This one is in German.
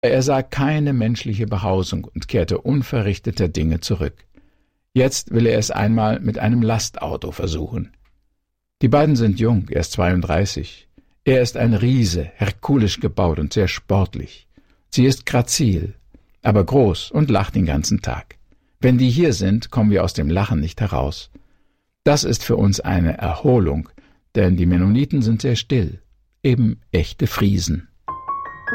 Er sah keine menschliche Behausung und kehrte unverrichteter Dinge zurück. Jetzt will er es einmal mit einem Lastauto versuchen. Die beiden sind jung, er ist 32. Er ist ein Riese, herkulisch gebaut und sehr sportlich. Sie ist grazil, aber groß und lacht den ganzen Tag. Wenn die hier sind, kommen wir aus dem Lachen nicht heraus. Das ist für uns eine Erholung, denn die Mennoniten sind sehr still, eben echte Friesen.